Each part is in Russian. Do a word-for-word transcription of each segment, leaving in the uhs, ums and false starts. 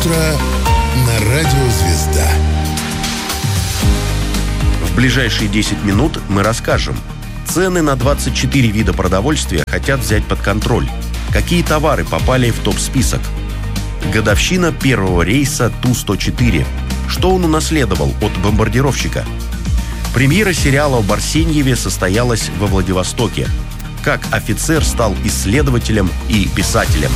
утро на радио «Звезда». В ближайшие десять минут мы расскажем. Цены на двадцать четыре вида продовольствия хотят взять под контроль. Какие товары попали в топ-список? Годовщина первого рейса Ту сто четыре. Что он унаследовал от бомбардировщика? Премьера сериала об Арсеньеве состоялась во Владивостоке. Как офицер стал исследователем и писателем?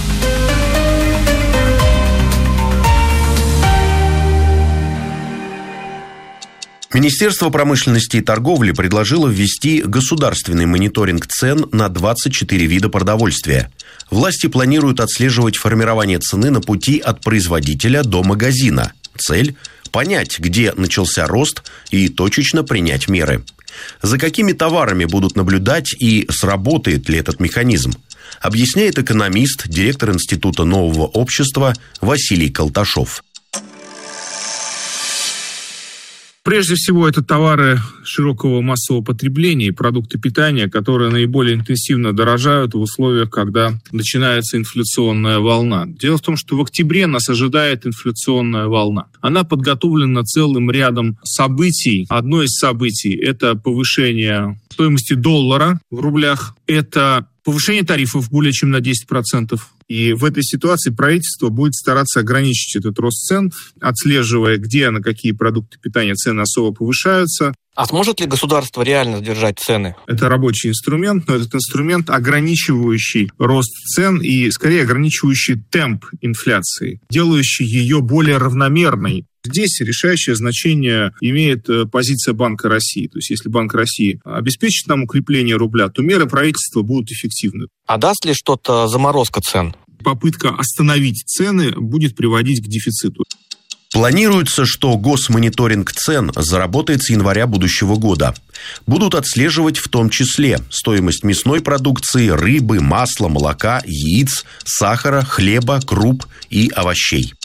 Министерство промышленности и торговли предложило ввести государственный мониторинг цен на двадцать четыре вида продовольствия. Власти планируют отслеживать формирование цены на пути от производителя до магазина. Цель – понять, где начался рост, и точечно принять меры. За какими товарами будут наблюдать и сработает ли этот механизм, объясняет экономист, директор Института нового общества Василий Колташов. Прежде всего, это товары широкого массового потребления и продукты питания, которые наиболее интенсивно дорожают в условиях, когда начинается инфляционная волна. Дело в том, что в октябре нас ожидает инфляционная волна. Она подготовлена целым рядом событий. Одно из событий – это повышение стоимости доллара в рублях, это повышение тарифов более чем на десять процентов. И в этой ситуации правительство будет стараться ограничить этот рост цен, отслеживая, где на какие продукты питания цены особо повышаются. А сможет ли государство реально сдержать цены? Это рабочий инструмент, но этот инструмент, ограничивающий рост цен и, скорее, ограничивающий темп инфляции, делающий ее более равномерной. Здесь решающее значение имеет позиция Банка России. То есть, если Банк России обеспечит нам укрепление рубля, то меры правительства будут эффективны. А даст ли что-то заморозка цен? Попытка остановить цены будет приводить к дефициту. Планируется, что госмониторинг цен заработает с января будущего года. Будут отслеживать в том числе стоимость мясной продукции, рыбы, масла, молока, яиц, сахара, хлеба, круп и овощей.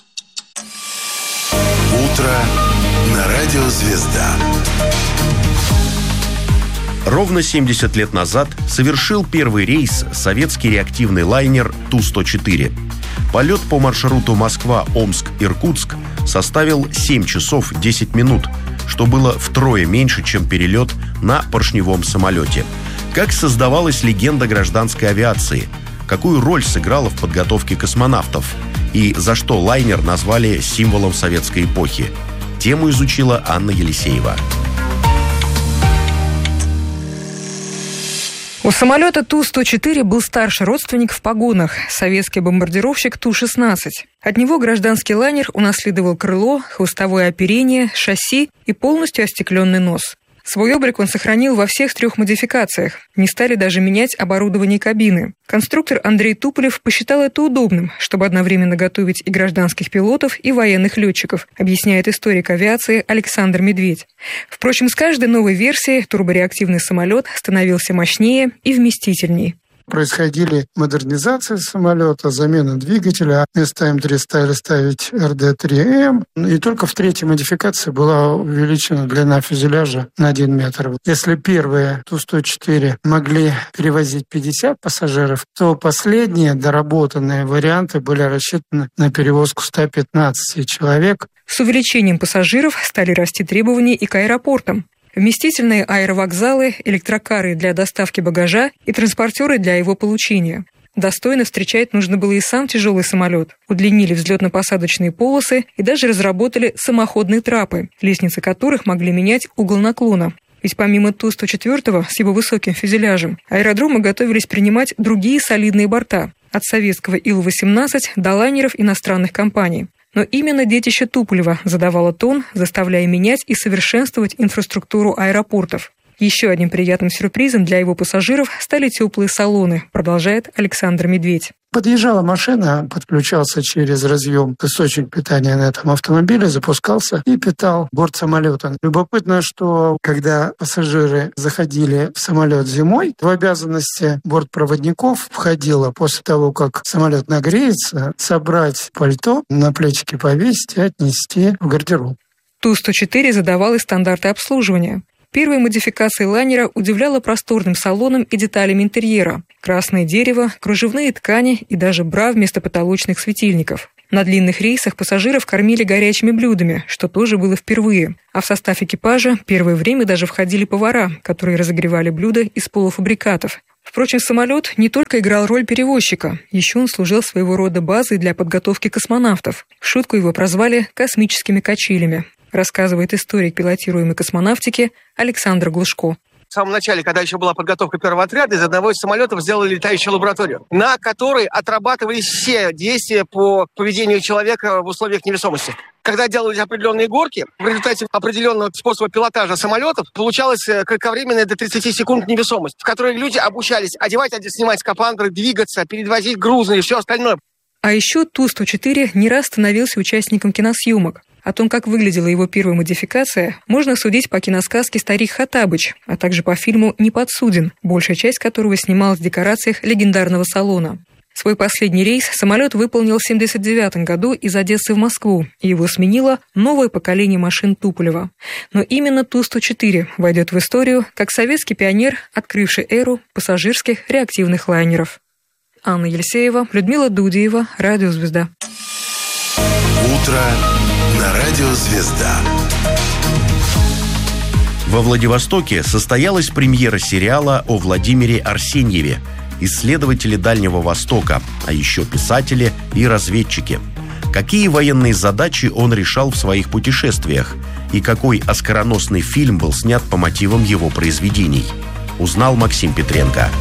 Утро на радио «Звезда». Ровно семьдесят лет назад совершил первый рейс советский реактивный лайнер Ту сто четыре. Полет по маршруту Москва-Омск-Иркутск составил семь часов десять минут, что было втрое меньше, чем перелет на поршневом самолете. Как создавалась легенда гражданской авиации? Какую роль сыграла в подготовке космонавтов? И за что лайнер назвали символом советской эпохи? Тему изучила Анна Елисеева. У самолета Ту сто четыре был старший родственник в погонах – советский бомбардировщик Ту шестнадцать. От него гражданский лайнер унаследовал крыло, хвостовое оперение, шасси и полностью остекленный нос. Свой облик он сохранил во всех трех модификациях. Не стали даже менять оборудование кабины. Конструктор Андрей Туполев посчитал это удобным, чтобы одновременно готовить и гражданских пилотов, и военных летчиков, объясняет историк авиации Александр Медведь. Впрочем, с каждой новой версией турбореактивный самолет становился мощнее и вместительней. Происходили модернизации самолета, замена двигателя. Вместо Эм три стали ставить Эр Дэ три Эм. И только в третьей модификации была увеличена длина фюзеляжа на один метр. Если первые Ту сто четыре могли перевозить пятьдесят пассажиров, то последние доработанные варианты были рассчитаны на перевозку ста пятнадцати человек. С увеличением пассажиров стали расти требования и к аэропортам. Вместительные аэровокзалы, электрокары для доставки багажа и транспортеры для его получения. Достойно встречать нужно было и сам тяжелый самолет. Удлинили взлетно-посадочные полосы и даже разработали самоходные трапы, лестницы которых могли менять угол наклона. Ведь помимо Ту сто четыре с его высоким фюзеляжем, аэродромы готовились принимать другие солидные борта, от советского Ил восемнадцать до лайнеров иностранных компаний. Но именно детище Туполева задавало тон, заставляя менять и совершенствовать инфраструктуру аэропортов. Еще одним приятным сюрпризом для его пассажиров стали теплые салоны, продолжает Александр Медведь. Подъезжала машина, подключался через разъем источник питания на этом автомобиле, запускался и питал борт самолета. Любопытно, что когда пассажиры заходили в самолет зимой, в обязанности бортпроводников входило после того, как самолет нагреется, собрать пальто, на плечики повесить и отнести в гардероб. Ту сто четыре задавал и стандарты обслуживания. Первой модификация лайнера удивляла просторным салоном и деталями интерьера. Красное дерево, кружевные ткани и даже бра вместо потолочных светильников. На длинных рейсах пассажиров кормили горячими блюдами, что тоже было впервые. А в состав экипажа первое время даже входили повара, которые разогревали блюда из полуфабрикатов. Впрочем, самолет не только играл роль перевозчика, еще он служил своего рода базой для подготовки космонавтов. В шутку его прозвали «космическими качелями», рассказывает историк пилотируемой космонавтики Александр Глушко. В самом начале, когда еще была подготовка первого отряда, из одного из самолетов сделали летающую лабораторию, на которой отрабатывались все действия по поведению человека в условиях невесомости. Когда делались определенные горки, в результате определенного способа пилотажа самолетов получалась кратковременная до тридцати секунд невесомость, в которой люди обучались одевать, снимать скафандры, двигаться, перевозить грузы и все остальное. А еще Ту сто четыре не раз становился участником киносъемок. О том, как выглядела его первая модификация, можно судить по киносказке «Старик Хоттабыч», а также по фильму «Неподсуден», большая часть которого снималась в декорациях легендарного салона. Свой последний рейс самолет выполнил в семьдесят девятом году из Одессы в Москву, и его сменило новое поколение машин Туполева. Но именно Ту сто четыре войдет в историю как советский пионер, открывший эру пассажирских реактивных лайнеров. Анна Елисеева, Людмила Дудеева, Радио «Звезда». Утро на Радио «Звезда». Во Владивостоке состоялась премьера сериала о Владимире Арсеньеве, исследователе Дальнего Востока, а еще писатели и разведчики. Какие военные задачи он решал в своих путешествиях и какой оскароносный фильм был снят по мотивам его произведений, узнал Максим Петренко.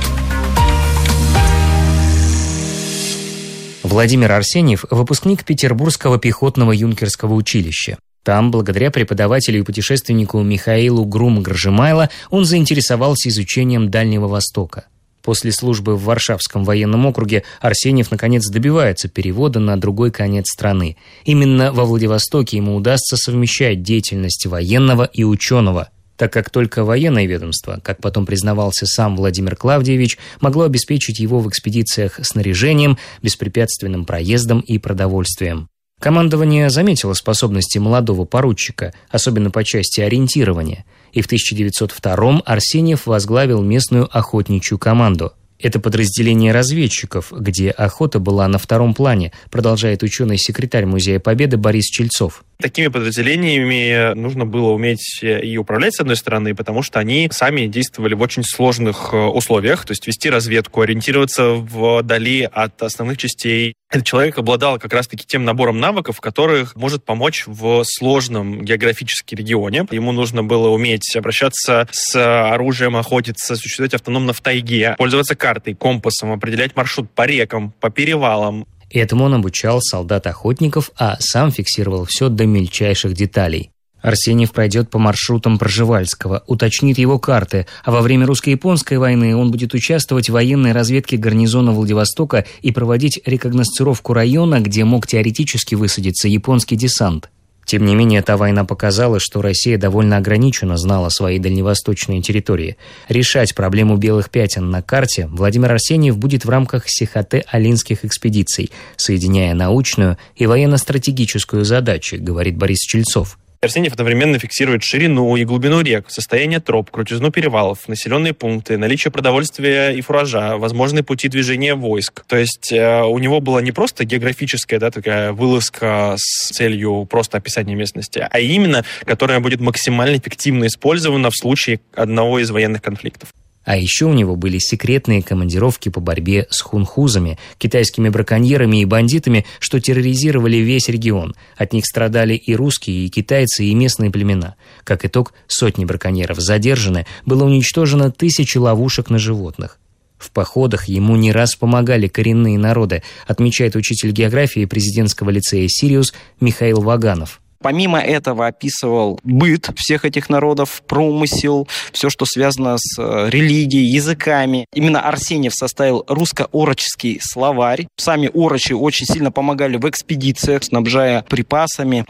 Владимир Арсеньев – выпускник Петербургского пехотного юнкерского училища. Там, благодаря преподавателю и путешественнику Михаилу Грум-Горжемайло, он заинтересовался изучением Дальнего Востока. После службы в Варшавском военном округе Арсеньев, наконец, добивается перевода на другой конец страны. Именно во Владивостоке ему удастся совмещать деятельность военного и ученого, так как только военное ведомство, как потом признавался сам Владимир Клавдиевич, могло обеспечить его в экспедициях снаряжением, беспрепятственным проездом и продовольствием. Командование заметило способности молодого поручика, особенно по части ориентирования, и в тысяча девятьсот втором Арсеньев возглавил местную охотничью команду. Это подразделение разведчиков, где охота была на втором плане, продолжает ученый-секретарь Музея Победы Борис Чельцов. Такими подразделениями нужно было уметь и управлять, с одной стороны, потому что они сами действовали в очень сложных условиях, то есть вести разведку, ориентироваться вдали от основных частей. Этот человек обладал как раз-таки тем набором навыков, которых может помочь в сложном географическом регионе. Ему нужно было уметь обращаться с оружием, охотиться, существовать автономно в тайге, пользоваться картой, компасом, определять маршрут по рекам, по перевалам. Этому он обучал солдат-охотников, а сам фиксировал все до мельчайших деталей. Арсеньев пройдет по маршрутам Пржевальского, уточнит его карты, а во время русско-японской войны он будет участвовать в военной разведке гарнизона Владивостока и проводить рекогносцировку района, где мог теоретически высадиться японский десант. Тем не менее, эта война показала, что Россия довольно ограниченно знала свои дальневосточные территории. Решать проблему белых пятен на карте Владимир Арсеньев будет в рамках Сихотэ-Алинских экспедиций, соединяя научную и военно-стратегическую задачи, говорит Борис Чельцов. Арсеньев одновременно фиксирует ширину и глубину рек, состояние троп, крутизну перевалов, населенные пункты, наличие продовольствия и фуража, возможные пути движения войск. То есть э, у него была не просто географическая, да, такая вылазка с целью просто описания местности, а именно, которая будет максимально эффективно использована в случае одного из военных конфликтов. А еще у него были секретные командировки по борьбе с хунхузами, китайскими браконьерами и бандитами, что терроризировали весь регион. От них страдали и русские, и китайцы, и местные племена. Как итог, сотни браконьеров задержаны, было уничтожено тысячи ловушек на животных. В походах ему не раз помогали коренные народы, отмечает учитель географии президентского лицея «Сириус» Михаил Ваганов. Помимо этого описывал быт всех этих народов, промысел, все, что связано с религией, языками. Именно Арсеньев составил русско-орочский словарь. Сами орочи очень сильно помогали в экспедициях, снабжая припасами.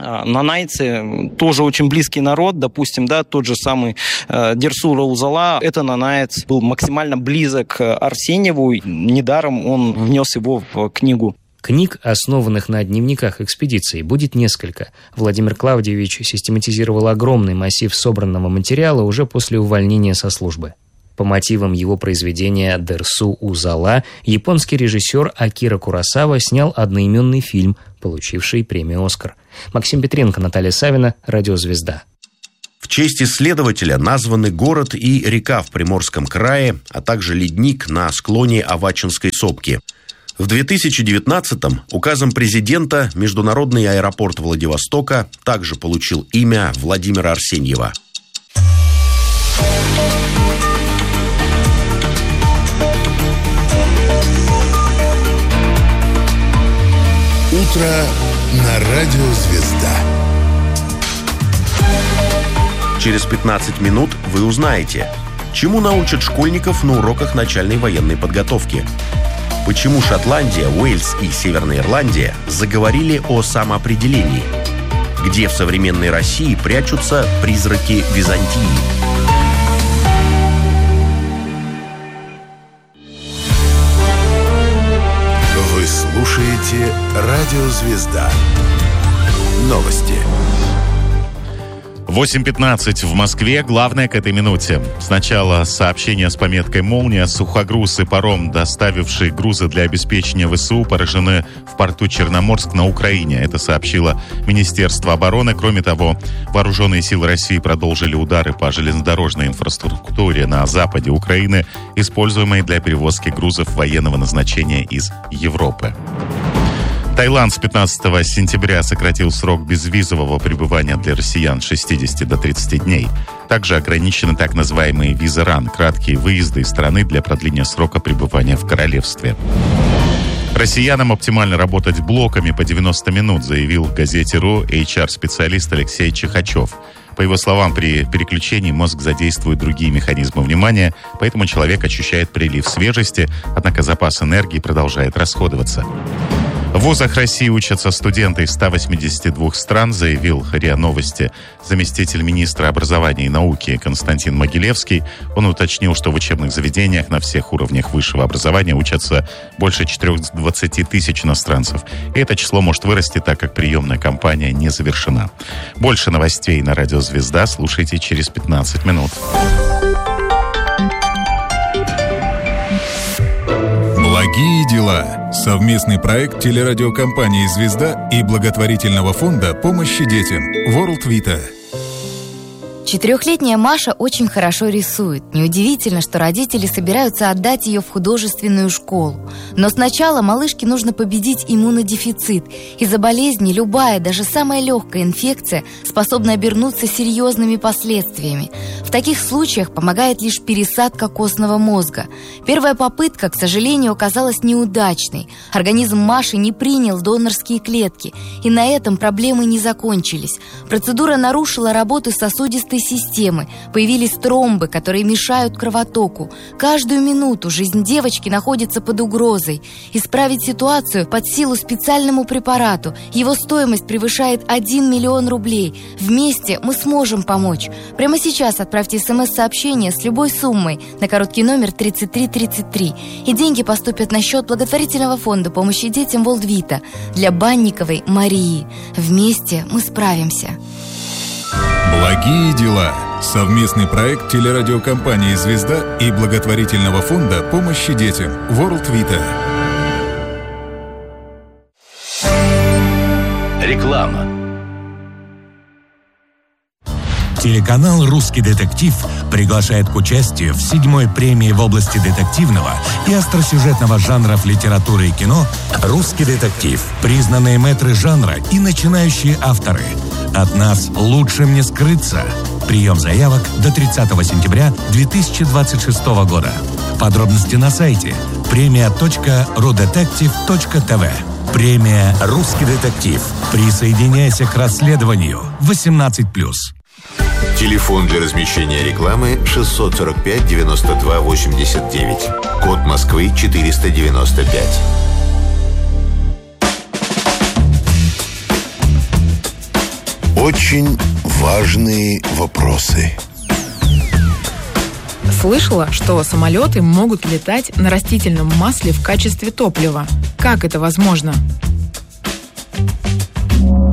Нанайцы тоже очень близкий народ, допустим, да, тот же самый Дерсу-Раузала. Это нанаец был максимально близок к Арсеньеву. Недаром он внес его в книгу. Книг, основанных на дневниках экспедиции, будет несколько. Владимир Клавдиевич систематизировал огромный массив собранного материала уже после увольнения со службы. По мотивам его произведения «Дерсу Узала» японский режиссер Акира Куросава снял одноименный фильм, получивший премию «Оскар». Максим Петренко, Наталья Савина, «Радиозвезда». В честь исследователя названы город и река в Приморском крае, а также ледник на склоне Авачинской сопки. В две тысячи девятнадцатом указом президента международный аэропорт Владивостока также получил имя Владимира Арсеньева. Утро на радио «Звезда». Через пятнадцать минут вы узнаете, чему научат школьников на уроках начальной военной подготовки. Почему Шотландия, Уэльс и Северная Ирландия заговорили о самоопределении. Где в современной России прячутся призраки Византии. Вы слушаете радио «Звезда». Новости. восемь пятнадцать в Москве. Главное к этой минуте. Сначала сообщение с пометкой «Молния». Сухогруз и паром, доставившие грузы для обеспечения ВСУ, поражены в порту Черноморск на Украине. Это сообщило Министерство обороны. Кроме того, вооруженные силы России продолжили удары по железнодорожной инфраструктуре на западе Украины, используемой для перевозки грузов военного назначения из Европы. Таиланд с пятнадцатого сентября сократил срок безвизового пребывания для россиян с шестидесяти до тридцати дней. Также ограничены так называемые виза-ран, краткие выезды из страны для продления срока пребывания в королевстве. Россиянам оптимально работать блоками по девяносто минут, заявил в газете РУ эйч ар-специалист Алексей Чихачев. По его словам, при переключении мозг задействует другие механизмы внимания, поэтому человек ощущает прилив свежести, однако запас энергии продолжает расходоваться. В вузах России учатся студенты из ста восьмидесяти двух стран, заявил РИА Новости заместитель министра образования и науки Константин Могилевский. Он уточнил, что в учебных заведениях на всех уровнях высшего образования учатся больше четырехсот двадцати тысяч иностранцев. И это число может вырасти, так как приемная кампания не завершена. Больше новостей на радио «Звезда» слушайте через пятнадцать минут. Благие дела. Совместный проект телерадиокомпании «Звезда» и благотворительного фонда помощи детям World Vita. Четырехлетняя Маша очень хорошо рисует. Неудивительно, что родители собираются отдать ее в художественную школу. Но сначала малышке нужно победить иммунодефицит. Из-за болезни любая, даже самая легкая инфекция способна обернуться серьезными последствиями. В таких случаях помогает лишь пересадка костного мозга. Первая попытка, к сожалению, оказалась неудачной. Организм Маши не принял донорские клетки, и на этом проблемы не закончились. Процедура нарушила работу сосудистой системы. Появились тромбы, которые мешают кровотоку. Каждую минуту жизнь девочки находится под угрозой. Исправить ситуацию под силу специальному препарату. Его стоимость превышает один миллион рублей. Вместе мы сможем помочь. Прямо сейчас отправьте смс-сообщение с любой суммой на короткий номер тридцать три тридцать три. И деньги поступят на счет благотворительного фонда помощи детям World Vita для Банниковой Марии. Вместе мы справимся. Благие дела. Совместный проект телерадиокомпании «Звезда» и благотворительного фонда помощи детям World Vita. Реклама. Телеканал «Русский детектив» приглашает к участию в седьмой премии в области детективного и остросюжетного жанров литературы и кино «Русский детектив». Признанные мэтры жанра и начинающие авторы. От нас лучшим не скрыться. Прием заявок до тридцатого сентября две тысячи двадцать шестого года. Подробности на сайте премия точка рудетектив точка тв. Премия «Русский детектив». Присоединяйся к расследованию. восемнадцать плюс. Телефон для размещения рекламы шестьсот сорок пять девяносто два восемьдесят девять. Код Москвы четыреста девяносто пять. Очень важные вопросы. Слышала, что самолеты могут летать на растительном масле в качестве топлива. Как это возможно?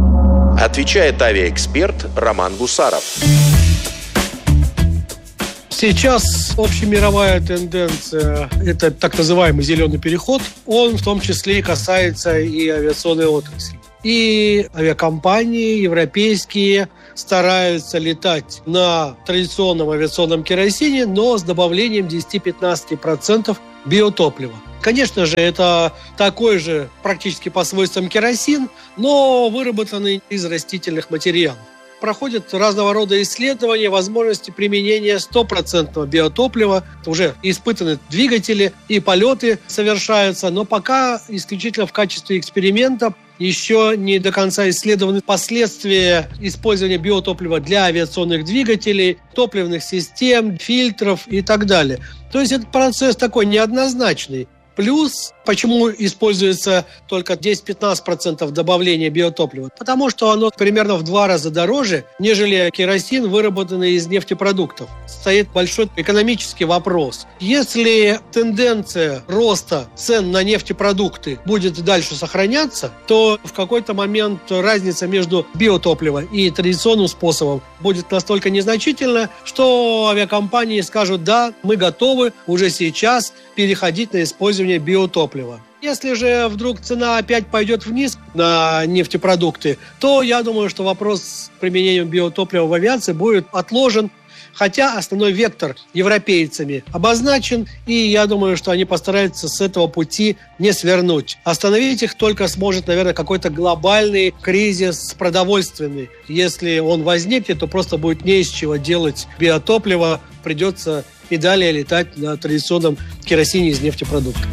Отвечает авиаэксперт Роман Гусаров. Сейчас общемировая тенденция – это так называемый зеленый переход. Он в том числе касается и авиационной отрасли. И авиакомпании европейские стараются летать на традиционном авиационном керосине, но с добавлением десять-пятнадцать процентов биотоплива. Конечно же, это такой же практически по свойствам керосин, но выработанный из растительных материалов. Проходят разного рода исследования возможности применения стопроцентного биотоплива. Уже испытаны двигатели и полеты совершаются, но пока исключительно в качестве эксперимента. Еще не до конца исследованы последствия использования биотоплива для авиационных двигателей, топливных систем, фильтров и так далее. То есть этот процесс такой неоднозначный. Плюс, почему используется только десять-пятнадцать процентов добавления биотоплива? Потому что оно примерно в два раза дороже, нежели керосин, выработанный из нефтепродуктов. Стоит большой экономический вопрос. Если тенденция роста цен на нефтепродукты будет дальше сохраняться, то в какой-то момент разница между биотопливом и традиционным способом будет настолько незначительна, что авиакомпании скажут: да, мы готовы уже сейчас переходить на использование биотоплива. Если же вдруг цена опять пойдет вниз на нефтепродукты, то я думаю, что вопрос с применением биотоплива в авиации будет отложен, хотя основной вектор европейцами обозначен, и я думаю, что они постараются с этого пути не свернуть. Остановить их только сможет, наверное, какой-то глобальный кризис продовольственный. Если он возникнет, то просто будет не из чего делать биотопливо, придется и далее летать на традиционном керосине из нефтепродуктов.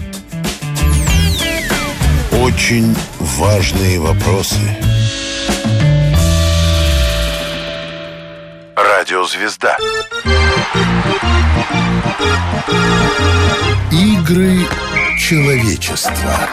Очень важные вопросы. Радиозвезда. Игры человечества.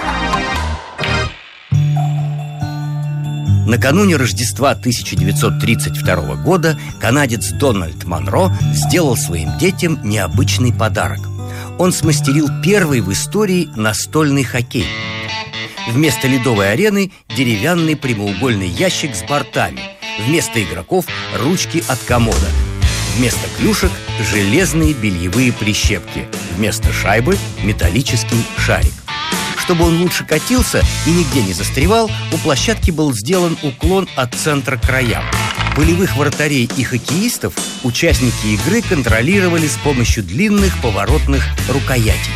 Накануне Рождества тысяча девятьсот тридцать второго года канадец Дональд Монро сделал своим детям необычный подарок. Он смастерил первый в истории настольный хоккей. Вместо ледовой арены деревянный прямоугольный ящик с бортами. Вместо игроков ручки от комода. Вместо клюшек железные бельевые прищепки. Вместо шайбы металлический шарик. Чтобы он лучше катился и нигде не застревал, у площадки был сделан уклон от центра к краям. Полевых вратарей и хоккеистов участники игры контролировали с помощью длинных поворотных рукоятей.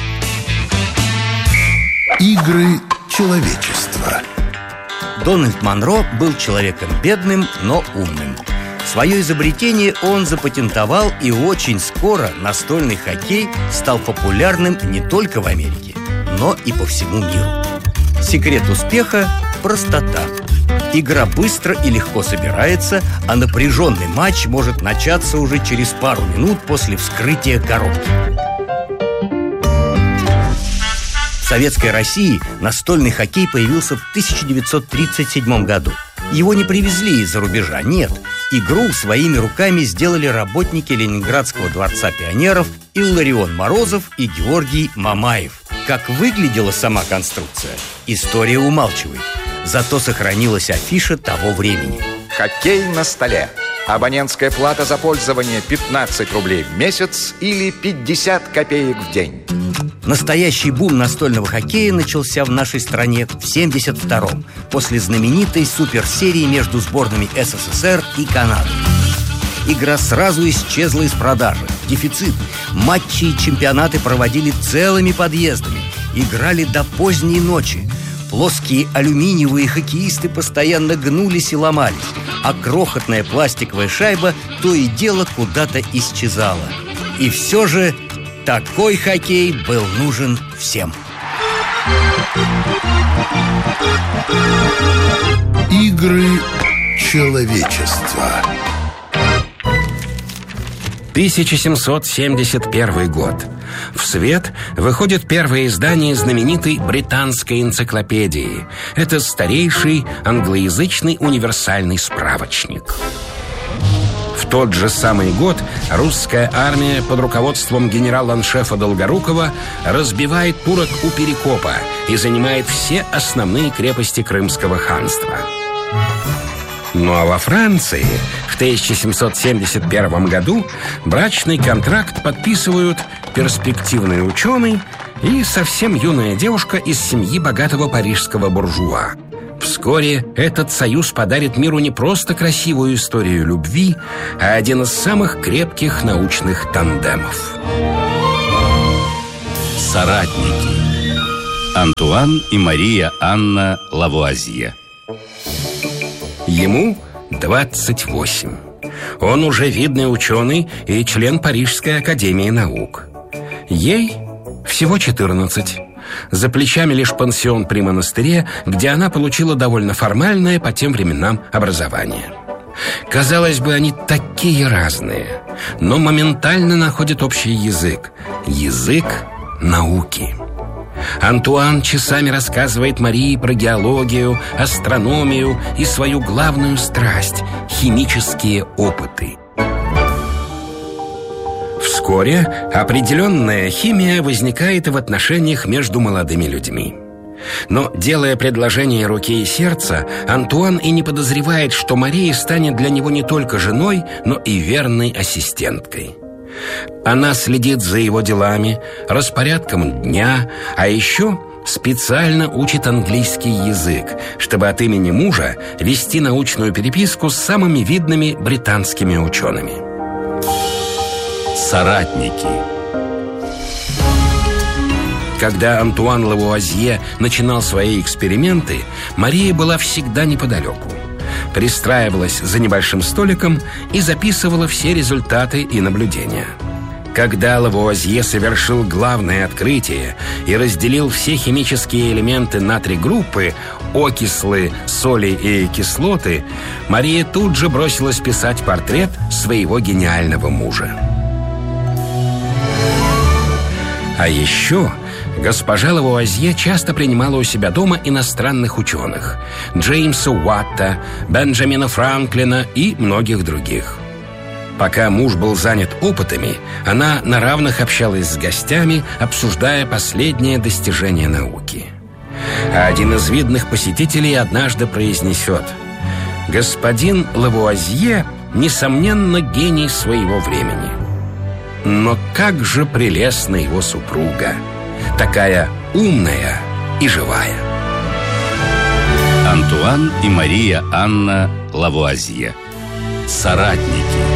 Игры человечества. Дональд Монро был человеком бедным, но умным. Свое изобретение он запатентовал, и очень скоро настольный хоккей стал популярным не только в Америке, но и по всему миру. Секрет успеха – простота. Игра быстро и легко собирается, а напряженный матч может начаться уже через пару минут после вскрытия коробки. В Советской России настольный хоккей появился в тысяча девятьсот тридцать седьмом году. Его не привезли из-за рубежа, нет. Игру своими руками сделали работники Ленинградского дворца пионеров Илларион Морозов и Георгий Мамаев. Как выглядела сама конструкция, история умалчивает. Зато сохранилась афиша того времени. Хоккей на столе. Абонентская плата за пользование пятнадцать рублей в месяц или пятьдесят копеек в день. Настоящий бум настольного хоккея начался в нашей стране в семьдесят втором, после знаменитой суперсерии между сборными СССР и Канады. Игра сразу исчезла из продажи. Дефицит. Матчи и чемпионаты проводили целыми подъездами. Играли до поздней ночи. Плоские алюминиевые хоккеисты постоянно гнулись и ломались, а крохотная пластиковая шайба то и дело куда-то исчезала. И все же такой хоккей был нужен всем. Игры человечества. тысяча семьсот семьдесят первый год. В свет выходит первое издание знаменитой британской энциклопедии. Это старейший англоязычный универсальный справочник. В тот же самый год русская армия под руководством генерал-аншефа Долгорукова разбивает турок у Перекопа и занимает все основные крепости Крымского ханства. Ну а во Франции в тысяча семьсот семьдесят первом году брачный контракт подписывают перспективный ученый и совсем юная девушка из семьи богатого парижского буржуа. Вскоре этот союз подарит миру не просто красивую историю любви, а один из самых крепких научных тандемов. Соратники. Антуан и Мария Анна Лавуазье. Ему двадцать восемь. Он уже видный ученый и член Парижской академии наук. Ей всего четырнадцать. За плечами лишь пансион при монастыре, где она получила довольно формальное по тем временам образование. Казалось бы, они такие разные, но моментально находят общий язык. Язык науки. Антуан часами рассказывает Марии про геологию, астрономию и свою главную страсть – химические опыты. Вскоре определенная химия возникает и в отношениях между молодыми людьми. Но, делая предложение руки и сердца, Антуан и не подозревает, что Мария станет для него не только женой, но и верной ассистенткой. Она следит за его делами, распорядком дня, а еще специально учит английский язык, чтобы от имени мужа вести научную переписку с самыми видными британскими учеными. Соратники. Когда Антуан Лавуазье начинал свои эксперименты, Мария была всегда неподалеку. Пристраивалась за небольшим столиком и записывала все результаты и наблюдения. Когда Лавуазье совершил главное открытие и разделил все химические элементы на три группы – окислы, соли и кислоты, Мария тут же бросилась писать портрет своего гениального мужа. А еще госпожа Лавуазье часто принимала у себя дома иностранных ученых – Джеймса Уатта, Бенджамина Франклина и многих других. Пока муж был занят опытами, она на равных общалась с гостями, обсуждая последние достижения науки. А один из видных посетителей однажды произнесет: «Господин Лавуазье, несомненно, гений своего времени. Но как же прелестна его супруга, такая умная и живая». Антуан и Мария Анна Лавуазье. Соратники.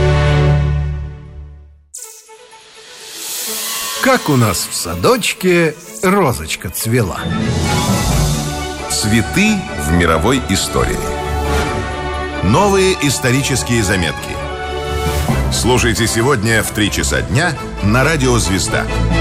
Как у нас в садочке розочка цвела. Цветы в мировой истории. Новые исторические заметки. Слушайте сегодня в три часа дня на радио «Звезда».